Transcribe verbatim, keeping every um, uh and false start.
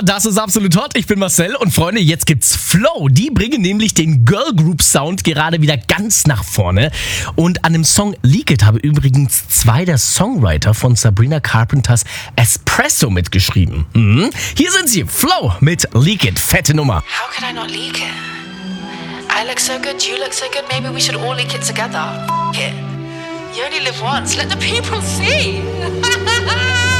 Ja, das ist absolut hot. Ich bin Marcel und Freunde, jetzt gibt's Flow. Die bringen nämlich den Girl Group Sound gerade wieder ganz nach vorne. Und an dem Song Leak It haben übrigens zwei der Songwriter von Sabrina Carpenters Espresso mitgeschrieben. Mhm. Hier sind sie, Flow mit Leak It. Fette Nummer. How could I not leak it? I look so good, you look so good, maybe we should all leak it together. F- it. You only live once, let the people see.